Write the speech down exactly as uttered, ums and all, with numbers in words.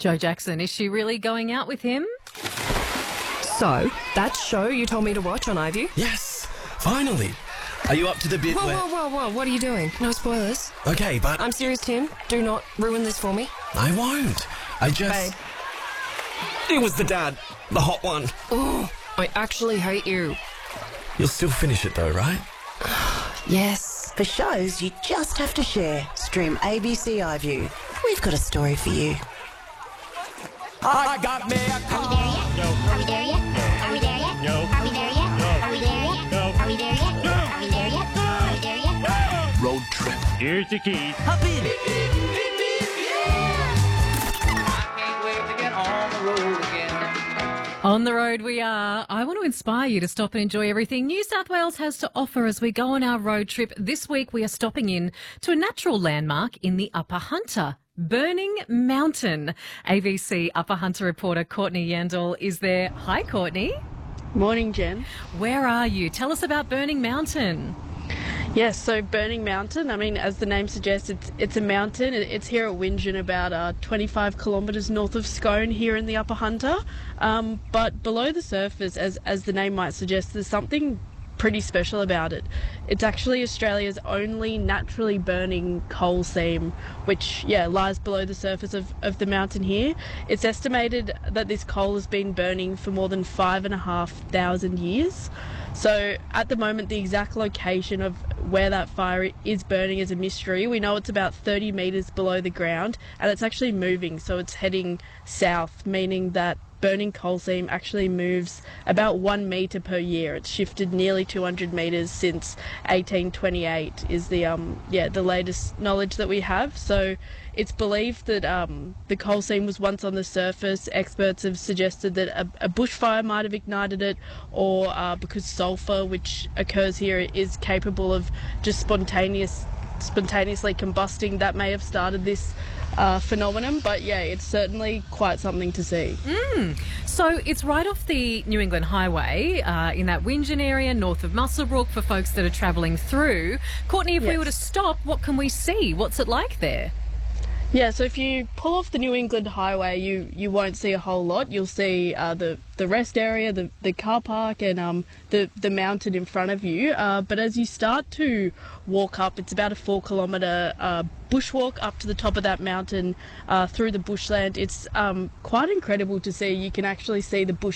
Joe Jackson, is she really going out with him? So, that show you told me to watch on iView? Yes, finally. Are you up to the bit Whoa, where... whoa, whoa, whoa, what are you doing? No spoilers. Okay, but... I'm serious, Tim. Do not ruin this for me. I won't. I just... Babe. It was the dad. The hot one. Oh, I actually hate you. You'll still finish it though, right? Yes. For shows you just have to share, stream A B C iView. We've got a story for you. I got me a car. Are we there yet? Are we there yet? No. Are we there yet? No. Are we there yet? No. Are we there yet? No. Are we there yet? Are we there yet? Road trip. Here's the key. Hop in. I can't wait to get on the road again. On the road we are. I want to inspire you to stop and enjoy everything New South Wales has to offer as we go on our road trip. This week we are stopping in to a natural landmark in the Upper Hunter, Burning Mountain. A B C Upper Hunter reporter Courtney Yandel is there. Hi, Courtney. Morning, Jen. Where are you? Tell us about Burning Mountain. Yes, so Burning Mountain, I mean, as the name suggests, it's it's a mountain. It- It's here at Windgen, about uh, twenty-five kilometres north of Scone here in the Upper Hunter. Um, but below the surface, as, as the name might suggest, there's something pretty special about it. It's actually Australia's only naturally burning coal seam, which, yeah, lies below the surface of, of the mountain here. It's estimated that this coal has been burning for more than five and a half thousand years. So at the moment, the exact location of where that fire is burning is a mystery. We know it's about thirty metres below the ground, and it's actually moving, so it's heading south, meaning that burning coal seam actually moves about one metre per year. It's shifted nearly two hundred metres since eighteen twenty-eight is the um yeah the latest knowledge that we have. So it's believed that um, the coal seam was once on the surface. Experts have suggested that a, a bushfire might have ignited it, or uh, because sulphur, which occurs here, is capable of just spontaneous spontaneously combusting, that may have started this uh, phenomenon. But yeah, it's certainly quite something to see. Mm. So it's right off the New England Highway uh, in that Windgen area north of Muswellbrook for folks that are travelling through. Courtney, if we Yes. were to stop, what can we see? What's it like there? Yeah, so if you pull off the New England Highway, you, you won't see a whole lot. You'll see uh, the the rest area, the the car park, and um the the mountain in front of you. Uh, but as you start to walk up, it's about a four kilometre uh, bushwalk up to the top of that mountain uh, through the bushland. It's um quite incredible to see. You can actually see the bush